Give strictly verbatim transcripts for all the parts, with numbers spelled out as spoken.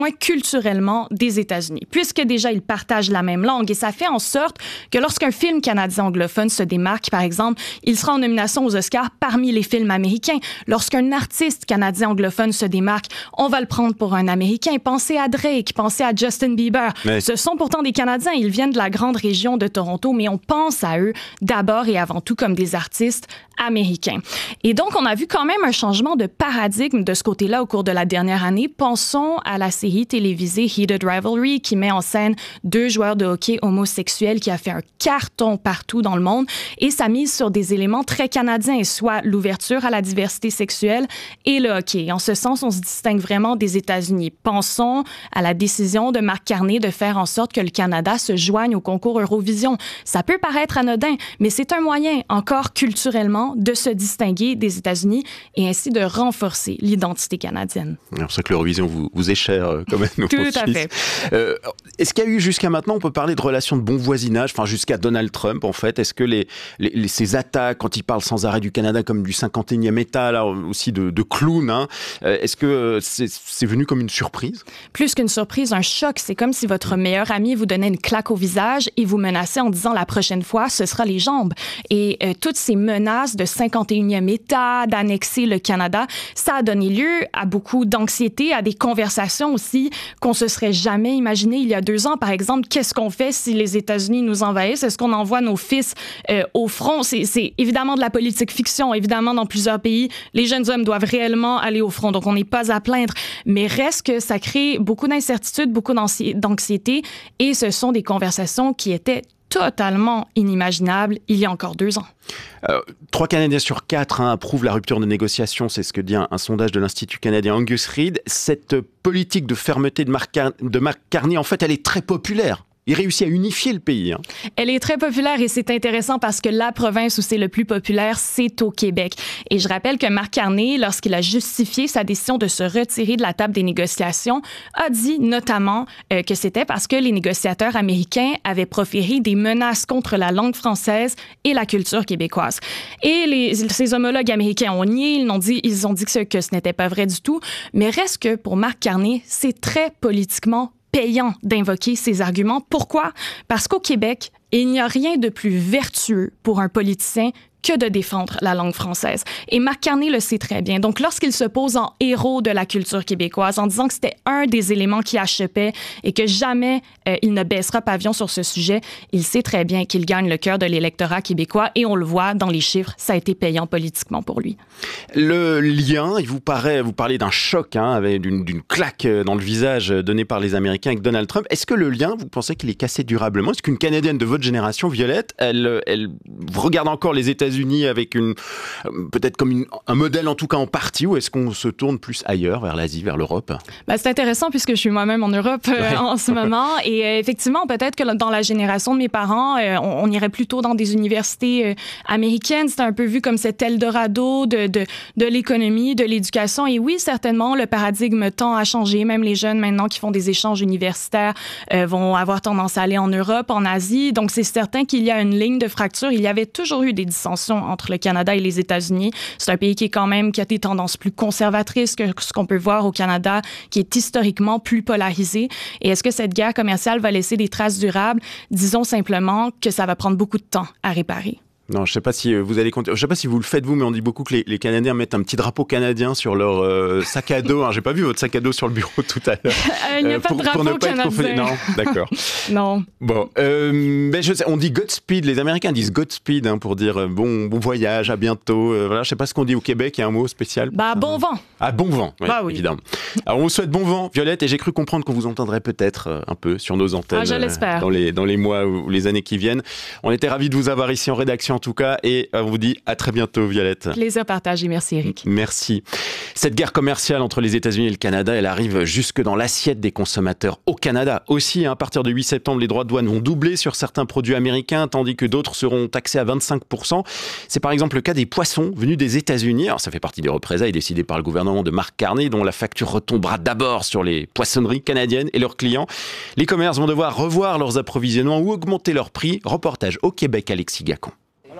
culturellement des États-Unis, puisque déjà ils partagent la même langue et ça fait en sorte que lorsqu'un film canadien anglophone se démarque, par exemple, il sera en nomination aux Oscars parmi les films américains. Lorsqu'un artiste canadien anglophone se démarque, on va le prendre pour un Américain. Pensez à Drake, pensez à Justin Bieber. Mais... Ce sont pourtant des Canadiens, ils viennent de la grande région de Toronto, mais on pense à eux d'abord et avant tout comme des artistes américains. Et donc, on a vu quand même un changement de paradigme de ce côté-là au cours de la dernière année. Pensons à la série télévisée Heated Rivalry qui met en scène deux joueurs de hockey homosexuels qui a fait un carton partout dans le monde et ça mise sur des éléments très canadiens, soit l'ouverture à la diversité sexuelle et le hockey. En ce sens, on se distingue vraiment des États-Unis. Pensons à la décision de Marc Carney de faire en sorte que le Canada se joigne au concours Eurovision. Ça peut paraître anodin, mais c'est un moyen, encore culturellement, de se distinguer des États-Unis et ainsi de renforcer l'identité canadienne. C'est pour ça que l'Eurovision vous, vous est cher euh, comme à nous. Tout à fait. Euh, est-ce qu'il y a eu jusqu'à maintenant, on peut parler de relations de bon voisinage, enfin jusqu'à Donald Trump en fait, est-ce que les, les, les, ces attaques, quand il parle sans arrêt du Canada comme du cinquante et unième État, là aussi de, de clown, hein, est-ce que c'est, c'est venu comme une surprise? Plus qu'une surprise, un choc. C'est comme si votre meilleur ami vous donnait une claque au visage et vous menaçait en disant la prochaine fois, ce sera les jambes. Et euh, toutes ces menaces de cinquante et unième État, d'annexer le Canada, ça a donné lieu à beaucoup d'anxiété, à des conversations aussi qu'on se serait jamais imaginé il y a deux ans. Par exemple, qu'est-ce qu'on fait si les États-Unis nous envahissent? Est-ce qu'on envoie nos fils euh, au front? C'est, c'est évidemment de la politique fiction. Évidemment, dans plusieurs pays, les jeunes hommes doivent réellement aller au front. Donc, on n'est pas à plaindre. Mais reste que ça crée beaucoup d'incertitudes, beaucoup d'anxiété et ce sont des conversations qui étaient totalement inimaginable il y a encore deux ans. Euh, trois Canadiens sur quatre hein, approuvent la rupture de négociation, c'est ce que dit un, un sondage de l'Institut canadien Angus Reid. Cette politique de fermeté de Marc, Car- de Marc Carney, en fait, elle est très populaire. Il réussit à unifier le pays. Hein. Elle est très populaire et c'est intéressant parce que la province où c'est le plus populaire, c'est au Québec. Et je rappelle que Marc Carney, lorsqu'il a justifié sa décision de se retirer de la table des négociations, a dit notamment euh, que c'était parce que les négociateurs américains avaient proféré des menaces contre la langue française et la culture québécoise. Et les, ses homologues américains ont nié, ils ont dit, ils ont dit que ce, que ce n'était pas vrai du tout. Mais reste que pour Marc Carney, c'est très politiquement payant d'invoquer ces arguments. Pourquoi? Parce qu'au Québec, il n'y a rien de plus vertueux pour un politicien que de défendre la langue française. Et Marc Carney le sait très bien. Donc, lorsqu'il se pose en héros de la culture québécoise, en disant que c'était un des éléments qui achoppait et que jamais euh, il ne baissera pavillon sur ce sujet, il sait très bien qu'il gagne le cœur de l'électorat québécois et on le voit dans les chiffres, ça a été payant politiquement pour lui. Le lien, il vous paraît, vous parlez d'un choc, hein, avec d'une, d'une claque dans le visage donnée par les Américains avec Donald Trump. Est-ce que le lien, vous pensez qu'il est cassé durablement? Est-ce qu'une Canadienne de votre génération, Violette, elle, elle regarde encore les États-Unis Unis avec une peut-être comme une, un modèle en tout cas en partie, ou est-ce qu'on se tourne plus ailleurs, vers l'Asie, vers l'Europe? Ben, c'est intéressant puisque je suis moi-même en Europe euh, ouais. en ce moment et euh, effectivement peut-être que dans la génération de mes parents euh, on, on irait plutôt dans des universités euh, américaines. C'était un peu vu comme cet Eldorado de, de, de l'économie, de l'éducation et oui certainement le paradigme tend à changer. Même les jeunes maintenant qui font des échanges universitaires euh, vont avoir tendance à aller en Europe, en Asie, donc c'est certain qu'il y a une ligne de fracture. Il y avait toujours eu des dissensions entre le Canada et les États-Unis. C'est un pays qui est quand même, qui a des tendances plus conservatrices que ce qu'on peut voir au Canada, qui est historiquement plus polarisé. Et est-ce que cette guerre commerciale va laisser des traces durables? Disons simplement que ça va prendre beaucoup de temps à réparer. Non, je sais pas si vous allez compter. Je sais pas si vous le faites vous, mais on dit beaucoup que les, les Canadiens mettent un petit drapeau canadien sur leur euh, sac à dos. Hein, j'ai pas vu votre sac à dos sur le bureau tout à l'heure. Il n'y a euh, pas pour, de drapeau pour ne pas canadien. Être non, d'accord. Non. Bon, euh, ben je sais, on dit Godspeed. Les Américains disent Godspeed hein, pour dire bon, bon voyage, à bientôt. Euh, voilà, je sais pas ce qu'on dit au Québec. Il y a un mot spécial. Bah bon vent. Ah bon vent. Ouais, bah oui. Évidemment. Alors on vous souhaite bon vent, Violette, et j'ai cru comprendre qu'on vous entendrait peut-être euh, un peu sur nos antennes. Ah, je l'espère. Euh, dans les dans les mois ou les années qui viennent. On était ravis de vous avoir ici en rédaction en tout cas et on vous dit à très bientôt, Violette. Plaisir partagé. Merci, Eric. Merci. Cette guerre commerciale entre les États-Unis et le Canada, elle arrive jusque dans l'assiette des consommateurs au Canada. Aussi, à partir de huit septembre, les droits de douane vont doubler sur certains produits américains, tandis que d'autres seront taxés à vingt-cinq pour cent. C'est par exemple le cas des poissons venus des États-Unis. Alors, ça fait partie des représailles décidées par le gouvernement de Marc Carney, dont la facture retombera d'abord sur les poissonneries canadiennes et leurs clients. Les commerces vont devoir revoir leurs approvisionnements ou augmenter leurs prix. Reportage au Québec, Alexis Gacon.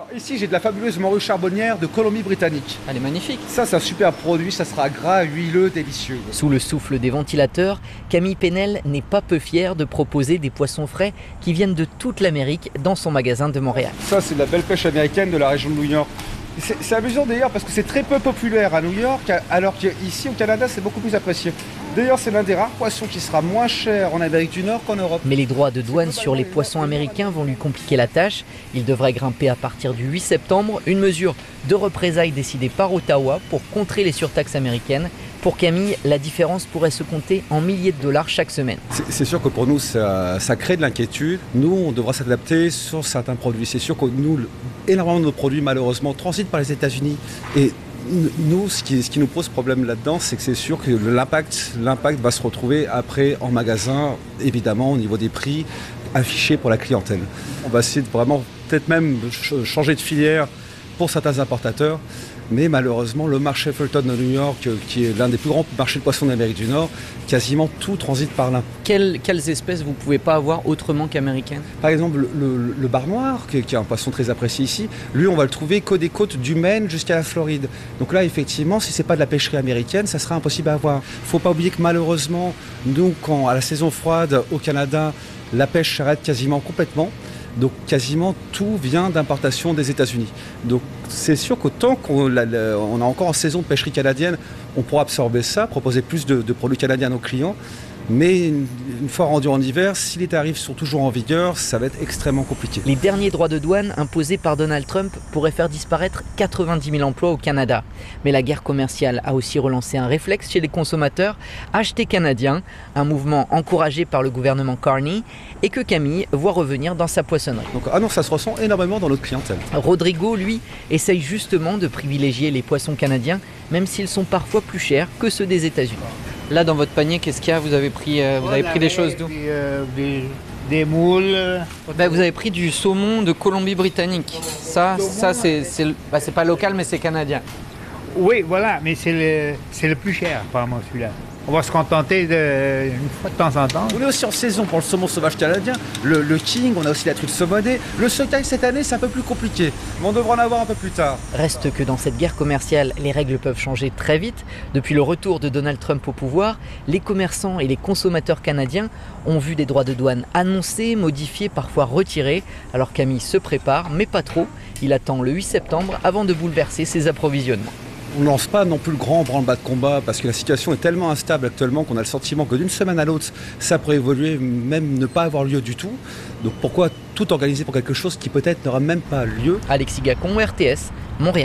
Alors ici, j'ai de la fabuleuse morue charbonnière de Colombie-Britannique. Elle est magnifique. Ça, c'est un super produit, ça sera gras, huileux, délicieux. Sous le souffle des ventilateurs, Camille Penel n'est pas peu fière de proposer des poissons frais qui viennent de toute l'Amérique dans son magasin de Montréal. Ça, c'est de la belle pêche américaine de la région de New York. C'est, c'est amusant d'ailleurs parce que c'est très peu populaire à New York, alors qu'ici au Canada, c'est beaucoup plus apprécié. D'ailleurs, c'est l'un des rares poissons qui sera moins cher en Amérique du Nord qu'en Europe. Mais les droits de douane sur les poissons américains vont lui compliquer la tâche. Il devrait grimper à partir du huit septembre, une mesure de représailles décidée par Ottawa pour contrer les surtaxes américaines. Pour Camille, la différence pourrait se compter en milliers de dollars chaque semaine. C'est, c'est sûr que pour nous, ça, ça crée de l'inquiétude. Nous, on devra s'adapter sur certains produits. C'est sûr que nous, énormément de nos produits, malheureusement, transitent par les États-Unis. Et nous, ce qui, ce qui nous pose problème là-dedans, c'est que c'est sûr que l'impact, l'impact va se retrouver après en magasin, évidemment, au niveau des prix affichés pour la clientèle. On va essayer de vraiment peut-être même changer de filière pour certains importateurs. Mais malheureusement, le marché Fulton de New York, qui est l'un des plus grands marchés de poissons d'Amérique du Nord, quasiment tout transite par là. Quelles, quelles espèces vous ne pouvez pas avoir autrement qu'américaines ? Par exemple, le, le, le bar noir, qui est, qui est un poisson très apprécié ici, lui, on va le trouver qu'au des côtes du Maine jusqu'à la Floride. Donc là, effectivement, si ce n'est pas de la pêcherie américaine, ça sera impossible à avoir. Il ne faut pas oublier que malheureusement, nous, quand à la saison froide au Canada, la pêche s'arrête quasiment complètement. Donc quasiment tout vient d'importation des États-Unis. Donc c'est sûr qu'autant qu'on la, la, on a encore en saison de pêcherie canadienne, on pourra absorber ça, proposer plus de, de produits canadiens à nos clients. Mais une, une fois rendu en hiver, si les tarifs sont toujours en vigueur, ça va être extrêmement compliqué. Les derniers droits de douane imposés par Donald Trump pourraient faire disparaître quatre-vingt-dix mille emplois au Canada. Mais la guerre commerciale a aussi relancé un réflexe chez les consommateurs, acheter canadien, un mouvement encouragé par le gouvernement Carney et que Camille voit revenir dans sa poissonnerie. Donc, ah non, ça se ressent énormément dans notre clientèle. Rodrigo, lui, essaye justement de privilégier les poissons canadiens, même s'ils sont parfois plus chers que ceux des États-Unis. Là, dans votre panier, qu'est-ce qu'il y a ? Vous avez pris, euh, vous avez pris des choses d'où ? euh, des, des moules. Ben, vous avez pris du saumon de Colombie-Britannique. Ça, ça c'est, c'est, ben, c'est pas local, mais c'est canadien. Oui, voilà, mais c'est le, c'est le plus cher, apparemment, celui-là. On va se contenter de, une fois de temps en temps. On est aussi en saison pour le saumon sauvage canadien, le, le king, on a aussi la truite saumonée. Le sockeye cette année, c'est un peu plus compliqué, mais on devra en avoir un peu plus tard. Reste que dans cette guerre commerciale, les règles peuvent changer très vite. Depuis le retour de Donald Trump au pouvoir, les commerçants et les consommateurs canadiens ont vu des droits de douane annoncés, modifiés, parfois retirés. Alors Camille se prépare, mais pas trop. Il attend le huit septembre avant de bouleverser ses approvisionnements. On ne lance pas non plus le grand branle-bas de combat parce que la situation est tellement instable actuellement qu'on a le sentiment que d'une semaine à l'autre, ça pourrait évoluer, même ne pas avoir lieu du tout. Donc pourquoi tout organiser pour quelque chose qui peut-être n'aura même pas lieu ? Alexis Gacon, R T S, Montréal.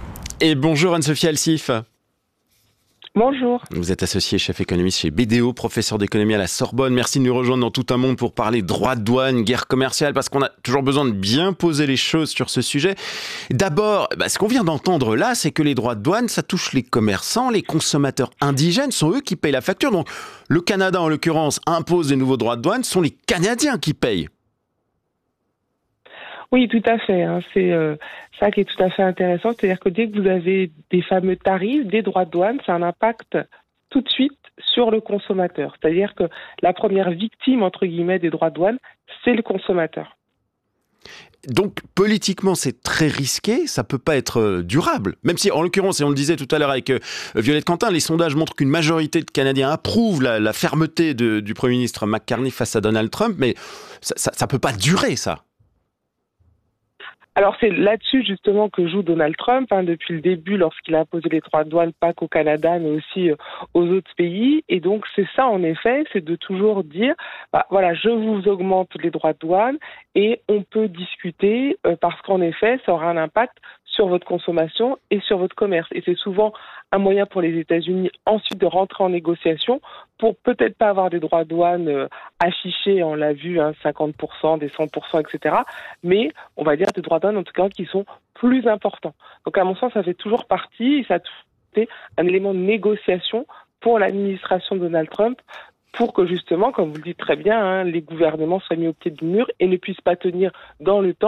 Et bonjour Anne-Sophie Alsif. Bonjour. Vous êtes associé chef économiste chez B D O, professeur d'économie à la Sorbonne. Merci de nous rejoindre dans Tout un monde pour parler droits de douane, guerre commerciale, parce qu'on a toujours besoin de bien poser les choses sur ce sujet. D'abord, bah, ce qu'on vient d'entendre là, c'est que les droits de douane, ça touche les commerçants, les consommateurs indigènes, sont eux qui payent la facture. Donc le Canada, en l'occurrence, impose des nouveaux droits de douane, ce sont les Canadiens qui payent. Oui, tout à fait. Hein. C'est euh, ça qui est tout à fait intéressant. C'est-à-dire que dès que vous avez des fameux tarifs, des droits de douane, ça a un impact tout de suite sur le consommateur. C'est-à-dire que la première victime, entre guillemets, des droits de douane, c'est le consommateur. Donc, politiquement, c'est très risqué, ça peut pas être durable. Même si, en l'occurrence, et on le disait tout à l'heure avec euh, Violette Quentin, les sondages montrent qu'une majorité de Canadiens approuvent la, la fermeté de, du Premier ministre McCartney face à Donald Trump, mais ça, ça, ça peut pas durer, ça. Alors c'est là-dessus justement que joue Donald Trump hein, depuis le début lorsqu'il a imposé les droits de douane pas qu'au Canada mais aussi euh, aux autres pays et donc c'est ça en effet, c'est de toujours dire bah, voilà je vous augmente les droits de douane et on peut discuter euh, parce qu'en effet ça aura un impact sur votre consommation et sur votre commerce et c'est souvent un moyen pour les États-Unis ensuite de rentrer en négociation pour peut-être pas avoir des droits de douane euh, affichés, on l'a vu, hein, cinquante pour cent, des cent pour cent, et cetera. Mais on va dire des droits de douane en tout cas qui sont plus importants. Donc à mon sens, ça fait toujours partie, et ça a été un élément de négociation pour l'administration de Donald Trump pour que justement, comme vous le dites très bien, hein, les gouvernements soient mis au pied du mur et ne puissent pas tenir dans le temps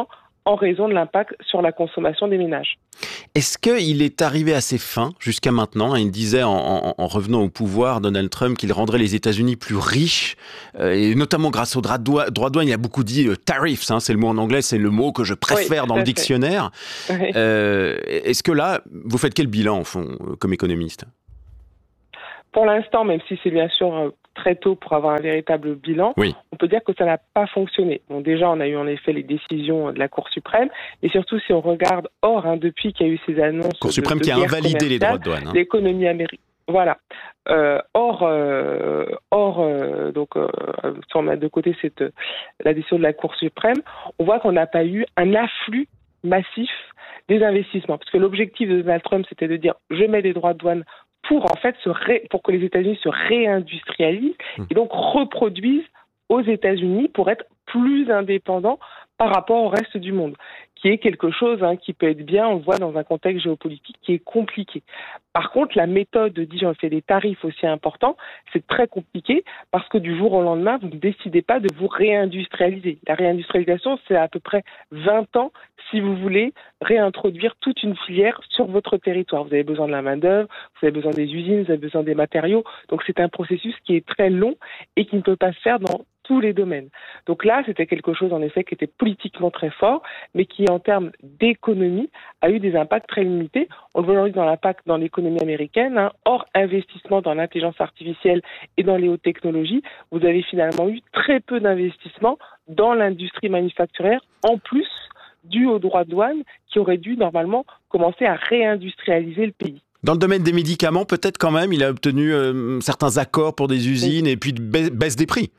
en raison de l'impact sur la consommation des ménages. Est-ce qu'il est arrivé à ses fins jusqu'à maintenant? Il disait en, en, en revenant au pouvoir, Donald Trump, qu'il rendrait les États-Unis plus riches, euh, et notamment grâce aux droits de douane. Droits de douane, il a beaucoup dit euh, tariffs, hein, c'est le mot en anglais, c'est le mot que je préfère oui, dans le dictionnaire. Oui. Euh, est-ce que là, vous faites quel bilan, en fond, comme économiste? Pour l'instant, même si c'est bien sûr très tôt pour avoir un véritable bilan, oui. on peut dire que ça n'a pas fonctionné. Bon, déjà, on a eu en effet les décisions de la Cour suprême, et surtout si on regarde hors, hein, depuis qu'il y a eu ces annonces... Cour suprême de, de qui a invalidé les droits de douane. Hein. L'économie américaine. Voilà. Euh, or, euh, or euh, donc, euh, si on met de côté cette, la décision de la Cour suprême, on voit qu'on n'a pas eu un afflux massif des investissements. Parce que l'objectif de Donald Trump, c'était de dire « je mets des droits de douane » pour en fait se ré... pour que les États-Unis se réindustrialisent et donc reproduisent aux États-Unis pour être plus indépendants par rapport au reste du monde, qui est quelque chose hein, qui peut être bien, on le voit dans un contexte géopolitique qui est compliqué. Par contre, la méthode de dire on fait des tarifs aussi importants, c'est très compliqué parce que du jour au lendemain, vous ne décidez pas de vous réindustrialiser. La réindustrialisation, c'est à peu près vingt ans si vous voulez réintroduire toute une filière sur votre territoire. Vous avez besoin de la main-d'œuvre, vous avez besoin des usines, vous avez besoin des matériaux. Donc c'est un processus qui est très long et qui ne peut pas se faire dans tous les domaines. Donc là, c'était quelque chose en effet qui était politiquement très fort, mais qui en termes d'économie a eu des impacts très limités. On le voit aujourd'hui dans l'impact dans l'économie américaine, hein, hors investissement dans l'intelligence artificielle et dans les hautes technologies, vous avez finalement eu très peu d'investissement dans l'industrie manufacturière, en plus dû aux droits de douane qui auraient dû normalement commencer à réindustrialiser le pays. Dans le domaine des médicaments, peut-être quand même, il a obtenu euh, certains accords pour des usines oui. et puis de baisse des prix.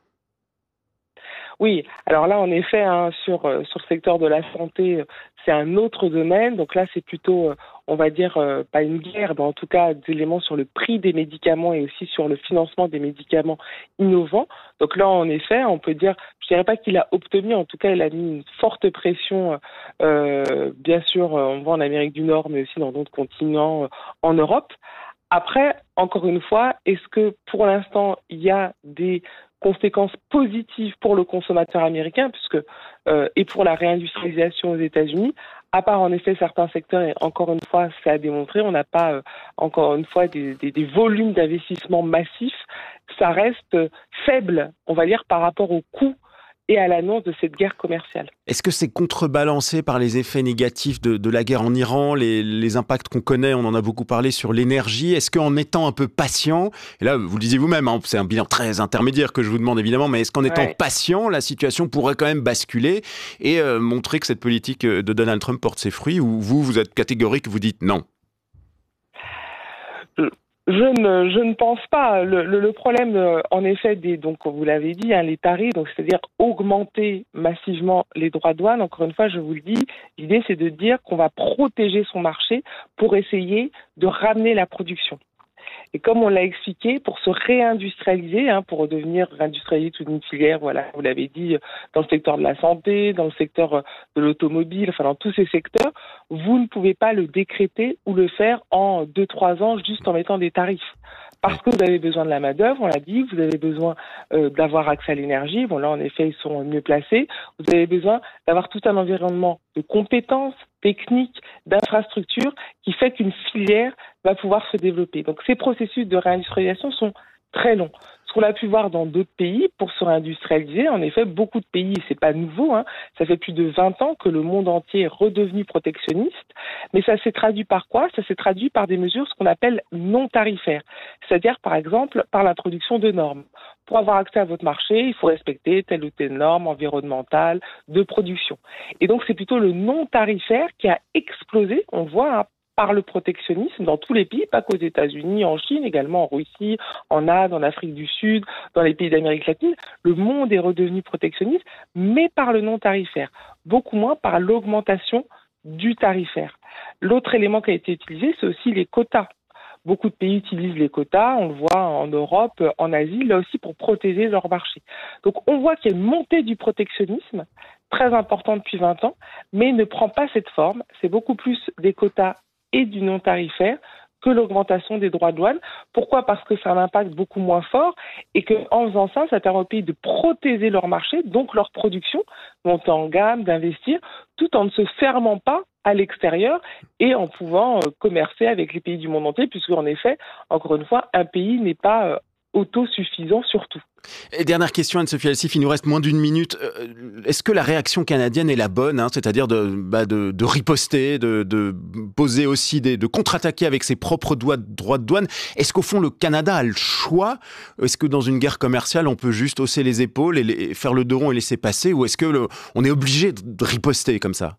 Oui, alors là, en effet, hein, sur, euh, sur le secteur de la santé, c'est un autre domaine. Donc là, c'est plutôt, euh, on va dire, euh, pas une guerre, mais en tout cas, des éléments sur le prix des médicaments et aussi sur le financement des médicaments innovants. Donc là, en effet, on peut dire, je dirais pas qu'il a obtenu, en tout cas, il a mis une forte pression, euh, bien sûr, on voit en Amérique du Nord, mais aussi dans d'autres continents, euh, en Europe. Après, encore une fois, est-ce que pour l'instant, il y a des conséquences positives pour le consommateur américain, puisque euh, et pour la réindustrialisation aux États-Unis, à part en effet certains secteurs, et encore une fois, c'est à démontrer, on n'a pas euh, encore une fois des, des, des volumes d'investissement massifs, ça reste faible, on va dire, par rapport au coût et à l'annonce de cette guerre commerciale. Est-ce que c'est contrebalancé par les effets négatifs de, de la guerre en Iran, les, les impacts qu'on connaît, on en a beaucoup parlé sur l'énergie? Est-ce qu'en étant un peu patient, et là vous le disiez vous-même, hein, c'est un bilan très intermédiaire que je vous demande évidemment, mais est-ce qu'en étant ouais. patient, la situation pourrait quand même basculer et euh, montrer que cette politique de Donald Trump porte ses fruits, ou vous, vous êtes catégorique, vous dites non? euh. Je ne, je ne pense pas. Le, le, le problème, euh, en effet, des, donc vous l'avez dit, hein, les tarifs, donc c'est-à-dire augmenter massivement les droits de douane. Encore une fois, je vous le dis, l'idée c'est de dire qu'on va protéger son marché pour essayer de ramener la production. Et comme on l'a expliqué, pour se réindustrialiser, hein, pour redevenir réindustrialiser toute une filière, voilà, vous l'avez dit, dans le secteur de la santé, dans le secteur de l'automobile, enfin dans tous ces secteurs, vous ne pouvez pas le décréter ou le faire en deux, trois ans juste en mettant des tarifs. Parce que vous avez besoin de la main-d'œuvre, on l'a dit, vous avez besoin euh, d'avoir accès à l'énergie. Bon, là, en effet, ils sont mieux placés. Vous avez besoin d'avoir tout un environnement de compétences techniques, d'infrastructures qui fait qu'une filière va pouvoir se développer. Donc, ces processus de réindustrialisation sont très longs. Ce qu'on a pu voir dans d'autres pays pour se réindustrialiser, en effet, beaucoup de pays, c'est pas nouveau, hein, ça fait plus de vingt ans que le monde entier est redevenu protectionniste, mais ça s'est traduit par quoi? Ça s'est traduit par des mesures, ce qu'on appelle non tarifaires, c'est-à-dire, par exemple, par l'introduction de normes. Pour avoir accès à votre marché, il faut respecter telle ou telle norme environnementale, de production. Et donc, c'est plutôt le non tarifaire qui a explosé, on voit, hein, par le protectionnisme dans tous les pays, pas qu'aux États-Unis, en Chine, également en Russie, en Inde, en Afrique du Sud, dans les pays d'Amérique latine. Le monde est redevenu protectionniste, mais par le non tarifaire, beaucoup moins par l'augmentation du tarifaire. L'autre élément qui a été utilisé, c'est aussi les quotas. Beaucoup de pays utilisent les quotas, on le voit en Europe, en Asie, là aussi pour protéger leur marché. Donc on voit qu'il y a une montée du protectionnisme, très importante depuis vingt ans, mais ne prend pas cette forme. C'est beaucoup plus des quotas et du non-tarifaire que l'augmentation des droits de douane. Pourquoi ? Parce que ça a un impact beaucoup moins fort et qu'en faisant ça, ça permet aux pays de protéger leur marché, donc leur production, monter en gamme, d'investir, tout en ne se fermant pas à l'extérieur et en pouvant euh, commercer avec les pays du monde entier, puisque en effet, encore une fois, un pays n'est pas euh, autosuffisant sur tout. Et dernière question, Anne-Sophie Alsif, il nous reste moins d'une minute. Est-ce que la réaction canadienne est la bonne, hein, c'est-à-dire de, bah de, de riposter, de, de poser aussi, des, de contre-attaquer avec ses propres droits de douane? Est-ce qu'au fond, le Canada a le choix? Est-ce que dans une guerre commerciale, on peut juste hausser les épaules et les, faire le dos rond et laisser passer? Ou est-ce que le, on est obligé de riposter comme ça?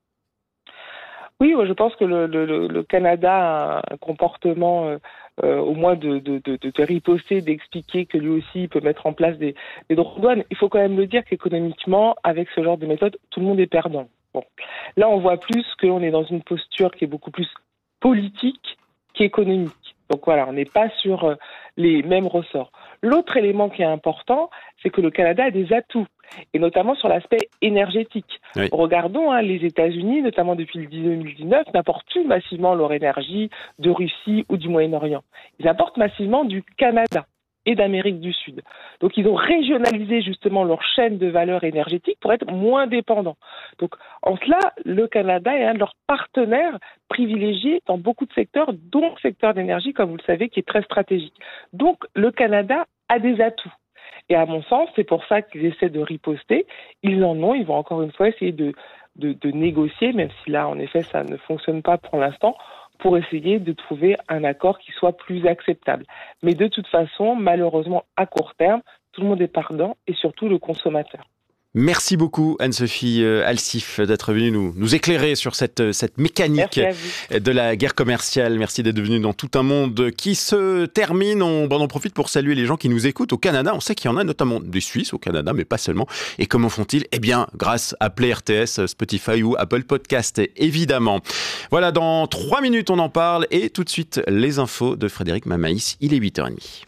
Oui, je pense que le, le, le Canada a un comportement euh, euh, au moins de, de, de, de riposter, d'expliquer que lui aussi il peut mettre en place des, des droits de douane. Il faut quand même le dire qu'économiquement, avec ce genre de méthode, tout le monde est perdant. Bon. Là, on voit plus qu'on est dans une posture qui est beaucoup plus politique qu'économique. Donc voilà, on n'est pas sur euh, les mêmes ressorts. L'autre élément qui est important, c'est que le Canada a des atouts, et notamment sur l'aspect énergétique. Oui. Regardons, hein, les États-Unis, notamment depuis le deux mille dix-neuf, n'importent plus massivement leur énergie de Russie ou du Moyen-Orient. Ils importent massivement du Canada et d'Amérique du Sud. Donc ils ont régionalisé justement leur chaîne de valeur énergétique pour être moins dépendants. Donc en cela, le Canada est un de leurs partenaires privilégiés dans beaucoup de secteurs, dont le secteur d'énergie, comme vous le savez, qui est très stratégique. Donc le Canada a des atouts. Et à mon sens, c'est pour ça qu'ils essaient de riposter. Ils en ont, ils vont encore une fois essayer de, de, de négocier, même si là, en effet, ça ne fonctionne pas pour l'instant, pour essayer de trouver un accord qui soit plus acceptable. Mais de toute façon, malheureusement, à court terme, tout le monde est perdant et surtout le consommateur. Merci beaucoup Anne-Sophie Alsif d'être venue nous, nous éclairer sur cette, cette mécanique de la guerre commerciale. Merci d'être venue dans Tout un monde qui se termine. On, bon, on en profite pour saluer les gens qui nous écoutent au Canada. On sait qu'il y en a notamment des Suisses au Canada, mais pas seulement. Et comment font-ils? Eh bien, grâce à Play R T S, Spotify ou Apple Podcast, évidemment. Voilà, dans trois minutes, on en parle. Et tout de suite, les infos de Frédéric Mamaïs. Il est huit heures trente.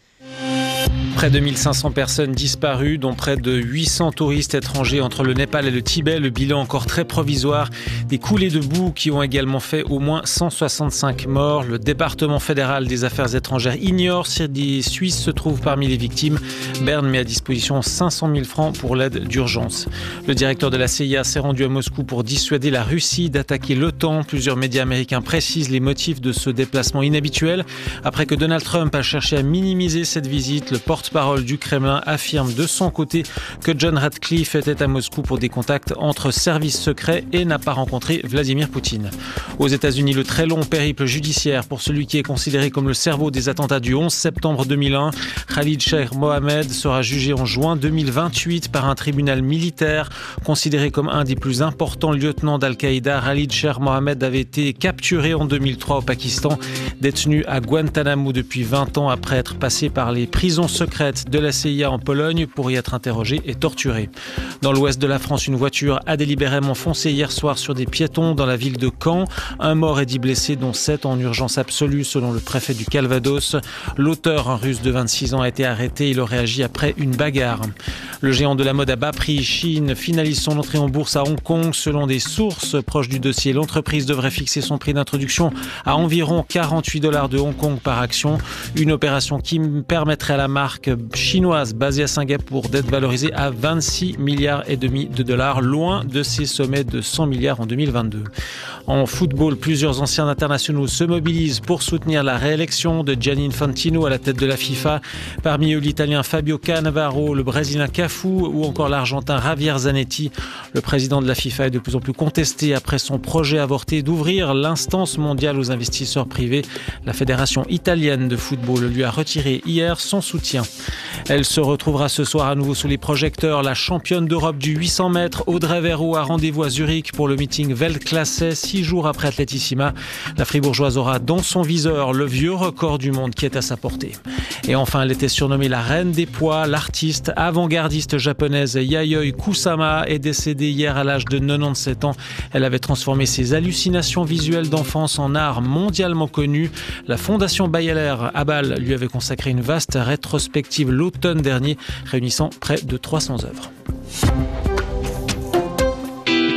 Près de mille cinq cents personnes disparues, dont près de huit cents touristes étrangers entre le Népal et le Tibet. Le bilan encore très provisoire. Des coulées de boue qui ont également fait au moins cent soixante-cinq morts. Le département fédéral des affaires étrangères ignore si des Suisses se trouvent parmi les victimes. Berne met à disposition cinq cent mille francs pour l'aide d'urgence. Le directeur de la C I A s'est rendu à Moscou pour dissuader la Russie d'attaquer l'OTAN. Plusieurs médias américains précisent les motifs de ce déplacement inhabituel. Après que Donald Trump a cherché à minimiser cette visite, le porte-parole du Kremlin affirme de son côté que John Ratcliffe était à Moscou pour des contacts entre services secrets et n'a pas rencontré Vladimir Poutine. Aux États-Unis, le très long périple judiciaire pour celui qui est considéré comme le cerveau des attentats du onze septembre deux mille un. Khalid Sheikh Mohammed sera jugé en juin deux mille vingt-huit par un tribunal militaire. Considéré comme un des plus importants lieutenants d'Al-Qaïda, Khalid Sheikh Mohammed avait été capturé en deux mille trois au Pakistan, détenu à Guantanamo depuis vingt ans après être passé par les prisons secrètes de la C I A en Pologne pour y être interrogé et torturé. Dans l'ouest de la France, une voiture a délibérément foncé hier soir sur des piétons dans la ville de Caen. Un mort et dix blessés, dont sept en urgence absolue selon le préfet du Calvados. L'auteur, un russe de vingt-six ans, a été arrêté. Il aurait agi après une bagarre. Le géant de la mode à bas prix, Shein, finalise son entrée en bourse à Hong Kong. Selon des sources proches du dossier, l'entreprise devrait fixer son prix d'introduction à environ quarante-huit dollars de Hong Kong par action. Une opération qui permettrait à la marque chinoise basée à Singapour d'être valorisée à vingt-six milliards et demi de dollars, loin de ses sommets de cent milliards en deux mille vingt-deux. En football, plusieurs anciens internationaux se mobilisent pour soutenir la réélection de Gianni Infantino à la tête de la FIFA. Parmi eux, l'Italien Fabio Cannavaro, le Brésilien Cafu ou encore l'Argentin Javier Zanetti. Le président de la FIFA est de plus en plus contesté après son projet avorté d'ouvrir l'instance mondiale aux investisseurs privés. La fédération italienne de football lui a retiré hier son soutien. Elle se retrouvera ce soir à nouveau sous les projecteurs. La championne d'Europe du huit cents mètres, Audrey Verreau, a rendez-vous à Zurich pour le meeting Weltklasse. Six jours après Atletissima, la Fribourgeoise aura dans son viseur le vieux record du monde qui est à sa portée. Et enfin, elle était surnommée la reine des poids. L'artiste avant-gardiste japonaise Yayoi Kusama est décédée hier à l'âge de quatre-vingt-dix-sept ans. Elle avait transformé ses hallucinations visuelles d'enfance en art mondialement connu. La fondation Bayeler à Bâle lui avait consacré une vaste rétrospective l'automne dernier, réunissant près de trois cents œuvres.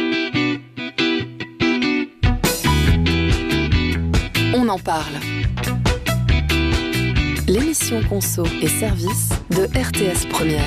On en parle. l'émission Conso et Services de R T S Première.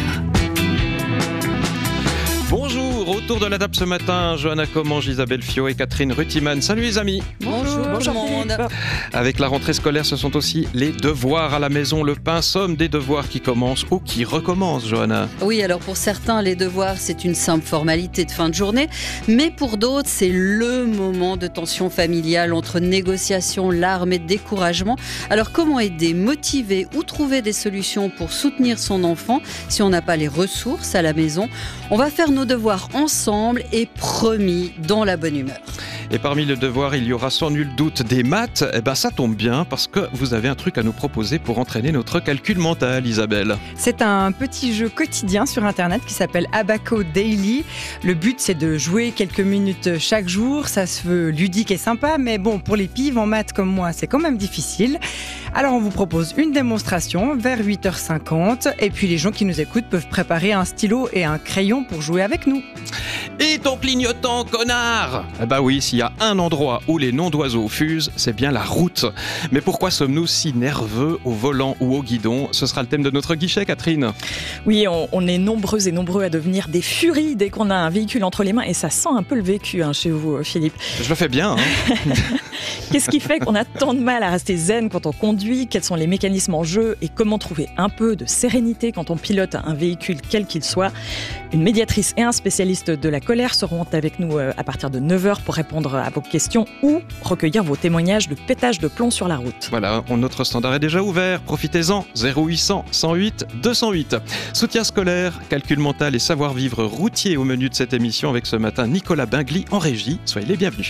Bonjour, autour de la table ce matin, Johanna Commange, Isabelle Fiot et Catherine Rutiman. Salut les amis. Bonjour, bonjour tout le monde. Avec la rentrée scolaire, ce sont aussi les devoirs à la maison, le pinceau des devoirs qui commencent ou qui recommencent, Johanna. Oui, alors pour certains, les devoirs, c'est une simple formalité de fin de journée, mais pour d'autres, c'est le moment de tension familiale entre négociations, larmes et découragement. Alors comment aider, motiver ou trouver des solutions pour soutenir son enfant si on n'a pas les ressources à la maison? On va faire nos devoirs ensemble et promis dans la bonne humeur. Et parmi les devoirs, il y aura sans nul doute des maths. Eh ben, ça tombe bien parce que vous avez un truc à nous proposer pour entraîner notre calcul mental, Isabelle. C'est un petit jeu quotidien sur Internet qui s'appelle Abaco Daily. Le but, c'est de jouer quelques minutes chaque jour. Ça se veut ludique et sympa, mais bon, pour les pives en maths comme moi, c'est quand même difficile. Alors, on vous propose une démonstration vers huit heures cinquante. Et puis, les gens qui nous écoutent peuvent préparer un stylo et un crayon pour jouer avec nous. Et ton clignotant, connard! Eh ben oui, s'il y a un endroit où les noms d'oiseaux fusent, c'est bien la route. Mais pourquoi sommes-nous si nerveux au volant ou au guidon? Ce sera le thème de notre guichet, Catherine. Oui, on, on est nombreux et nombreux à devenir des furies dès qu'on a un véhicule entre les mains. Et ça sent un peu le vécu hein, chez vous, Philippe. Je le fais bien. Hein. Qu'est-ce qui fait qu'on a tant de mal à rester zen quand on conduit? Quels sont les mécanismes en jeu? Et comment trouver un peu de sérénité quand on pilote un véhicule quel qu'il soit? Une médiatrice et un spécialiste de la colère seront avec nous à partir de neuf heures pour répondre à vos questions ou recueillir vos témoignages de pétage de plomb sur la route. Voilà, notre standard est déjà ouvert. Profitez-en. zéro huit cents cent huit deux cent huit. Soutien scolaire, calcul mental et savoir-vivre routier au menu de cette émission avec ce matin Nicolas Bingli en régie. Soyez les bienvenus.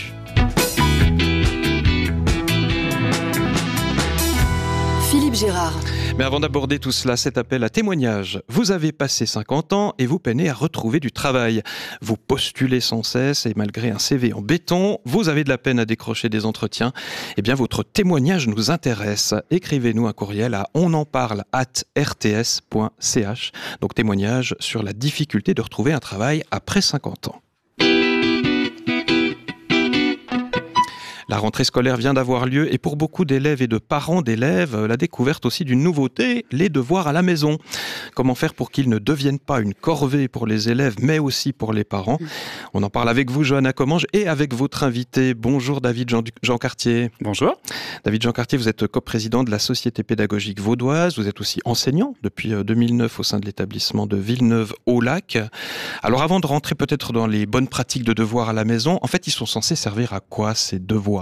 Philippe Gérard. Mais avant d'aborder tout cela, cet appel à témoignage. Vous avez passé cinquante ans et vous peinez à retrouver du travail. Vous postulez sans cesse et malgré un C V en béton, vous avez de la peine à décrocher des entretiens. Eh bien, votre témoignage nous intéresse. Écrivez-nous un courriel à onenparle arobase r t s point c h. Donc, témoignage sur la difficulté de retrouver un travail après cinquante ans. La rentrée scolaire vient d'avoir lieu et pour beaucoup d'élèves et de parents d'élèves, la découverte aussi d'une nouveauté, les devoirs à la maison. Comment faire pour qu'ils ne deviennent pas une corvée pour les élèves, mais aussi pour les parents? On en parle avec vous, Johanna Commange, et avec votre invité. Bonjour David Jean, Jean Cartier. Bonjour. David Jean Cartier, vous êtes coprésident de la Société pédagogique vaudoise. Vous êtes aussi enseignant depuis deux mille neuf au sein de l'établissement de Villeneuve-au-Lac. Alors avant de rentrer peut-être dans les bonnes pratiques de devoirs à la maison, en fait, ils sont censés servir à quoi ces devoirs?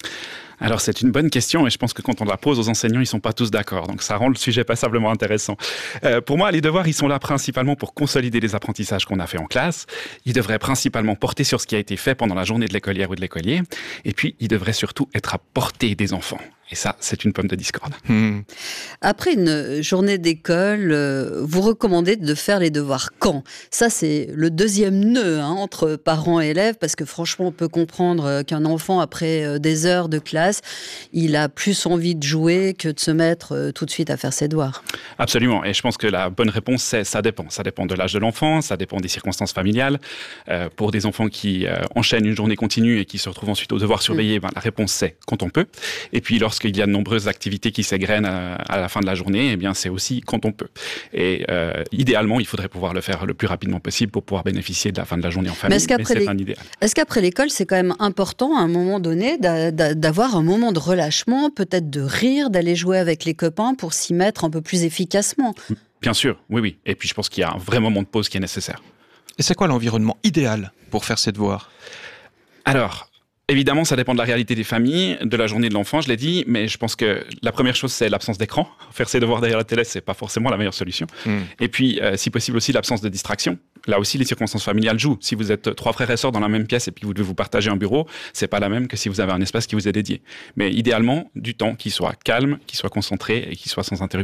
Alors c'est une bonne question et je pense que quand on la pose aux enseignants, ils sont pas tous d'accord. Donc ça rend le sujet passablement intéressant. Euh, pour moi, les devoirs, ils sont là principalement pour consolider les apprentissages qu'on a fait en classe. Ils devraient principalement porter sur ce qui a été fait pendant la journée de l'écolière ou de l'écolier. Et puis, ils devraient surtout être à portée des enfants. Et ça, c'est une pomme de discorde. Mmh. Après une journée d'école, euh, vous recommandez de faire les devoirs quand? Ça, c'est le deuxième nœud hein, entre parents et élèves, parce que franchement, on peut comprendre qu'un enfant, après euh, des heures de classe, il a plus envie de jouer que de se mettre euh, tout de suite à faire ses devoirs. Absolument. Et je pense que la bonne réponse, c'est ça dépend. Ça dépend de l'âge de l'enfant, ça dépend des circonstances familiales. Euh, pour des enfants qui euh, enchaînent une journée continue et qui se retrouvent ensuite aux devoirs surveillés, mmh. ben, la réponse, c'est quand on peut. Et puis, lorsque Lorsqu'il y a de nombreuses activités qui s'égrènent à, à la fin de la journée, eh bien c'est aussi quand on peut. Et euh, idéalement, il faudrait pouvoir le faire le plus rapidement possible pour pouvoir bénéficier de la fin de la journée en famille. Mais, est-ce qu'après mais c'est les... un idéal. Est-ce qu'après l'école, c'est quand même important à un moment donné d'a, d'a, d'avoir un moment de relâchement, peut-être de rire, d'aller jouer avec les copains pour s'y mettre un peu plus efficacement? Bien sûr, oui, oui. Et puis je pense qu'il y a un vrai moment de pause qui est nécessaire. Et c'est quoi l'environnement idéal pour faire ces devoirs? Alors... Évidemment, ça dépend de la réalité des familles, de la journée de l'enfant, je l'ai dit, mais je pense que la première chose, c'est l'absence d'écran. Faire ses devoirs derrière la télé, c'est pas forcément la meilleure solution. Mmh. Et puis, euh, si possible aussi, l'absence de distraction. Là aussi, les circonstances familiales jouent. Si vous êtes trois frères et sœurs dans la même pièce et puis vous devez vous partager un bureau, c'est pas la même que si vous avez un espace qui vous est dédié. Mais idéalement, du temps qui soit calme, qui soit concentré et qui soit sans interruption.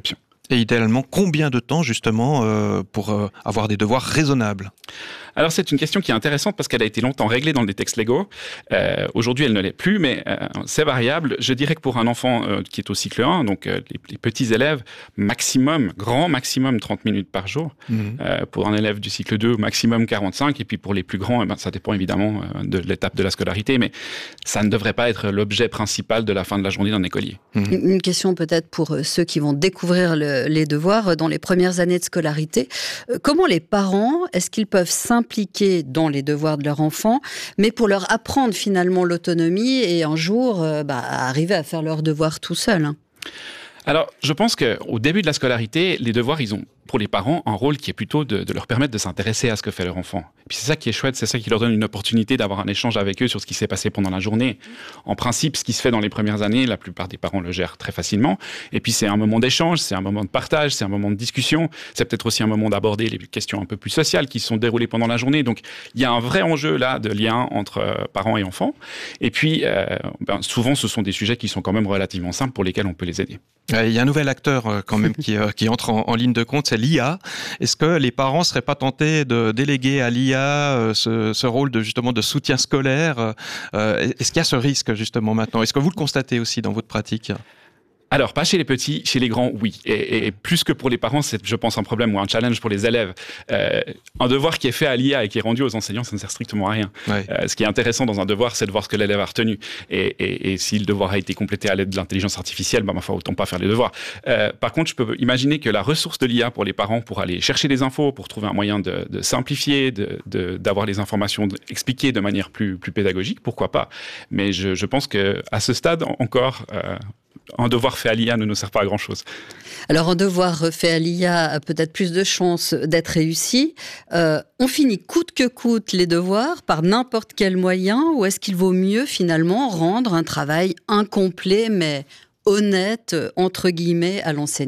Et idéalement, combien de temps justement euh, pour euh, avoir des devoirs raisonnables ? Alors c'est une question qui est intéressante parce qu'elle a été longtemps réglée dans les textes légaux. Euh, aujourd'hui, elle ne l'est plus, mais euh, c'est variable. Je dirais que pour un enfant euh, qui est au cycle un, donc euh, les, les petits élèves, maximum, grand maximum trente minutes par jour. Mmh. Euh, pour un élève du cycle deux, maximum quarante-cinq. Et puis pour les plus grands, eh ben, ça dépend évidemment euh, de l'étape de la scolarité, mais ça ne devrait pas être l'objet principal de la fin de la journée d'un écolier. Mmh. Une question peut-être pour ceux qui vont découvrir le, les devoirs dans les premières années de scolarité. Comment les parents, est-ce qu'ils peuvent s'impliquer dans les devoirs de leur enfant, mais pour leur apprendre finalement l'autonomie et un jour euh, bah, arriver à faire leurs devoirs tout seul, hein. Alors, je pense qu'au début de la scolarité, les devoirs, ils ont, pour les parents, un rôle qui est plutôt de, de leur permettre de s'intéresser à ce que fait leur enfant. Et puis c'est ça qui est chouette, c'est ça qui leur donne une opportunité d'avoir un échange avec eux sur ce qui s'est passé pendant la journée. En principe, ce qui se fait dans les premières années, la plupart des parents le gèrent très facilement. Et puis c'est un moment d'échange, c'est un moment de partage, c'est un moment de discussion. C'est peut-être aussi un moment d'aborder les questions un peu plus sociales qui se sont déroulées pendant la journée. Donc il y a un vrai enjeu là de lien entre euh, parents et enfants. Et puis euh, ben, souvent, ce sont des sujets qui sont quand même relativement simples pour lesquels on peut les aider. Il y a un nouvel acteur euh, quand même qui, euh, qui entre en, en ligne de compte, c'est l'I A. Est-ce que les parents ne seraient pas tentés de déléguer à l'I A euh, ce, ce rôle de, justement, de soutien scolaire ? euh, Est-ce qu'il y a ce risque justement maintenant ? Est-ce que vous le constatez aussi dans votre pratique ? Alors, pas chez les petits, chez les grands, oui. Et, et plus que pour les parents, c'est, je pense, un problème ou un challenge pour les élèves. Euh, un devoir qui est fait à l'I A et qui est rendu aux enseignants, ça ne sert strictement à rien. Ouais. Euh, ce qui est intéressant dans un devoir, c'est de voir ce que l'élève a retenu. Et, et, et si le devoir a été complété à l'aide de l'intelligence artificielle, bah, ma foi, autant pas faire les devoirs. Euh, par contre, je peux imaginer que la ressource de l'I A pour les parents, pour aller chercher des infos, pour trouver un moyen de, de simplifier, de, de, d'avoir les informations expliquées de manière plus, plus pédagogique, pourquoi pas. Mais je, je pense qu'à ce stade, encore... Euh, un devoir fait à l'I A ne nous sert pas à grand-chose. Alors, un devoir fait à l'I A a peut-être plus de chances d'être réussi. Euh, on finit coûte que coûte les devoirs par n'importe quel moyen, ou est-ce qu'il vaut mieux finalement rendre un travail incomplet mais honnête, entre guillemets, à l'enseignant ?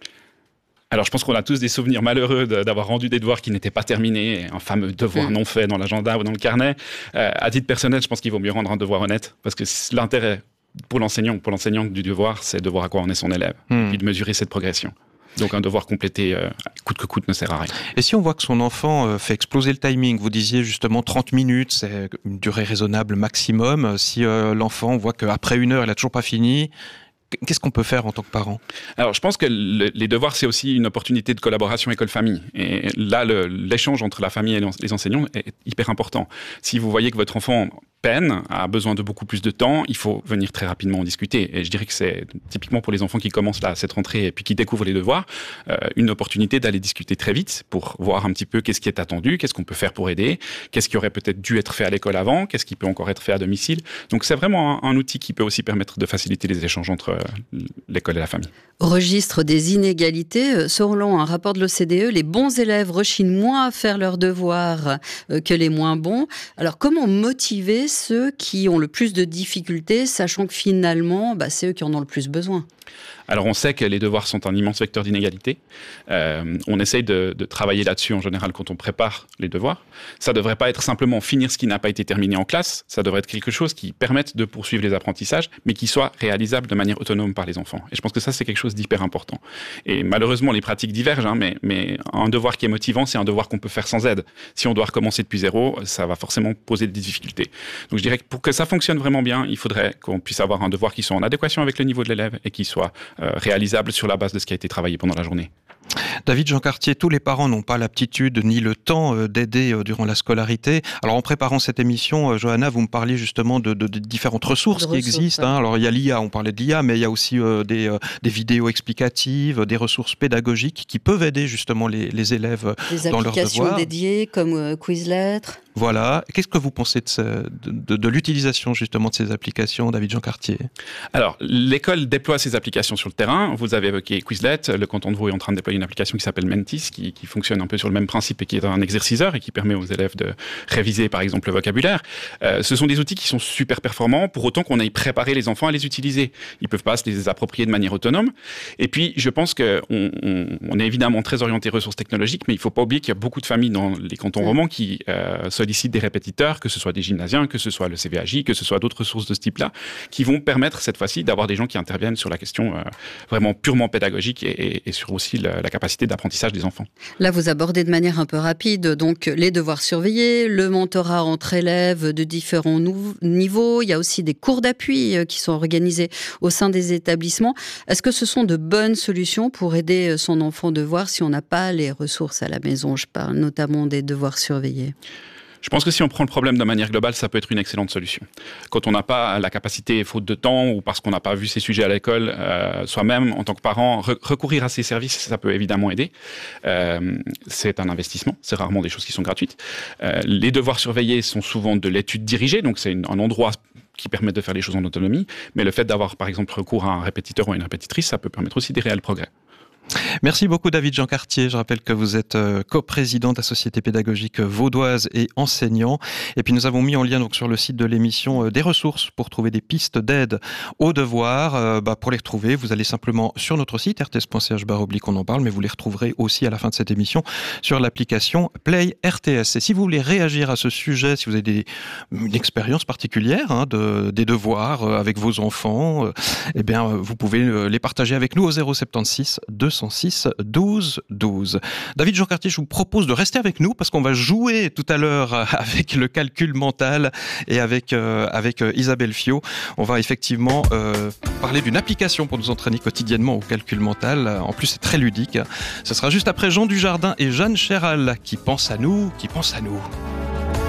Alors, je pense qu'on a tous des souvenirs malheureux de, d'avoir rendu des devoirs qui n'étaient pas terminés, un fameux devoir mmh. non fait dans l'agenda ou dans le carnet. Euh, à titre personnel, je pense qu'il vaut mieux rendre un devoir honnête, parce que l'intérêt pour l'enseignant, pour l'enseignant du devoir, c'est de voir à quoi en est son élève, mmh. et de mesurer cette progression. Donc un devoir complété euh, coûte que coûte ne sert à rien. Et si on voit que son enfant euh, fait exploser le timing, vous disiez justement trente minutes, c'est une durée raisonnable maximum. Si euh, l'enfant voit qu'après une heure, il n'a toujours pas fini, qu'est-ce qu'on peut faire en tant que parent ? Alors, je pense que le, les devoirs, c'est aussi une opportunité de collaboration école-famille. Et là, le, l'échange entre la famille et les enseignants est hyper important. Si vous voyez que votre enfant peine, a besoin de beaucoup plus de temps, il faut venir très rapidement en discuter. Et je dirais que c'est typiquement pour les enfants qui commencent là, cette rentrée et puis qui découvrent les devoirs, euh, une opportunité d'aller discuter très vite pour voir un petit peu qu'est-ce qui est attendu, qu'est-ce qu'on peut faire pour aider, qu'est-ce qui aurait peut-être dû être fait à l'école avant, qu'est-ce qui peut encore être fait à domicile. Donc c'est vraiment un, un outil qui peut aussi permettre de faciliter les échanges entre l'école et la famille. Au registre des inégalités, selon un rapport de l'O C D E, les bons élèves rechignent moins à faire leurs devoirs que les moins bons. Alors comment motiver ceux qui ont le plus de difficultés, sachant que finalement, bah, c'est eux qui en ont le plus besoin ? Alors on sait que les devoirs sont un immense vecteur d'inégalité. Euh, on essaye de, de travailler là-dessus en général quand on prépare les devoirs. Ça ne devrait pas être simplement finir ce qui n'a pas été terminé en classe. Ça devrait être quelque chose qui permette de poursuivre les apprentissages, mais qui soit réalisable de manière autonome par les enfants. Et je pense que ça, c'est quelque chose d'hyper important. Et malheureusement, les pratiques divergent, hein, mais, mais un devoir qui est motivant, c'est un devoir qu'on peut faire sans aide. Si on doit recommencer depuis zéro, ça va forcément poser des difficultés. Donc je dirais que pour que ça fonctionne vraiment bien, il faudrait qu'on puisse avoir un devoir qui soit en adéquation avec le niveau de l'élève et qui soit euh, réalisable sur la base de ce qui a été travaillé pendant la journée. David Jean Cartier, tous les parents n'ont pas l'aptitude ni le temps d'aider durant la scolarité. Alors en préparant cette émission, Johanna, vous me parliez justement de, de, de différentes ressources de qui ressources, existent. Ouais. Hein. Alors il y a l'I A, on parlait de l'I A, mais il y a aussi euh, des, euh, des vidéos explicatives, des ressources pédagogiques qui peuvent aider justement les, les élèves des dans leurs devoirs. Des applications dédiées comme euh, Quizlet. Voilà. Qu'est-ce que vous pensez de, ce, de, de, de l'utilisation justement de ces applications, David Jean Cartier ? Alors l'école déploie ces applications sur le terrain. Vous avez évoqué Quizlet. Le canton de Vaud est en train de déployer une application qui s'appelle Mentis, qui, qui fonctionne un peu sur le même principe et qui est un exerciceur et qui permet aux élèves de réviser par exemple le vocabulaire. Euh, ce sont des outils qui sont super performants pour autant qu'on aille préparer les enfants à les utiliser. Ils peuvent pas se les approprier de manière autonome. Et puis je pense qu'on on, on est évidemment très orienté ressources technologiques, mais il faut pas oublier qu'il y a beaucoup de familles dans les cantons romans qui euh, se sollicitent des répétiteurs, que ce soit des gymnasiens, que ce soit le C V A J, que ce soit d'autres ressources de ce type-là, qui vont permettre cette fois-ci d'avoir des gens qui interviennent sur la question euh, vraiment purement pédagogique et, et, et sur aussi la, la capacité d'apprentissage des enfants. Là, vous abordez de manière un peu rapide donc les devoirs surveillés, le mentorat entre élèves de différents nou- niveaux. Il y a aussi des cours d'appui qui sont organisés au sein des établissements. Est-ce que ce sont de bonnes solutions pour aider son enfant devoir si on n'a pas les ressources à la maison? Je parle notamment des devoirs surveillés. Je pense que si on prend le problème de manière globale, ça peut être une excellente solution. Quand on n'a pas la capacité, faute de temps, ou parce qu'on n'a pas vu ces sujets à l'école, euh, soi-même, en tant que parent, re- recourir à ces services, ça peut évidemment aider. Euh, c'est un investissement, c'est rarement des choses qui sont gratuites. Euh, les devoirs surveillés sont souvent de l'étude dirigée, donc c'est une, un endroit qui permet de faire les choses en autonomie, mais le fait d'avoir, par exemple, recours à un répétiteur ou à une répétitrice, ça peut permettre aussi des réels progrès. Merci beaucoup David Jean Cartier. Je rappelle que vous êtes coprésident de la Société pédagogique vaudoise et enseignant. Et puis nous avons mis en lien donc sur le site de l'émission des ressources pour trouver des pistes d'aide aux devoirs. Euh, bah, pour les retrouver, vous allez simplement sur notre site r t s point c h barre oblique on en parle, mais vous les retrouverez aussi à la fin de cette émission sur l'application Play R T S. Et si vous voulez réagir à ce sujet, si vous avez des, une expérience particulière hein, de, des devoirs avec vos enfants, euh, eh bien vous pouvez les partager avec nous au zéro sept six deux cent six douze douze. David Jean Cartier, je vous propose de rester avec nous parce qu'on va jouer tout à l'heure avec le calcul mental et avec, euh, avec Isabelle Fiot. On va effectivement euh, parler d'une application pour nous entraîner quotidiennement au calcul mental. En plus, c'est très ludique. Ce sera juste après Jean Dujardin et Jeanne Chéral qui pensent à nous, qui pensent à nous.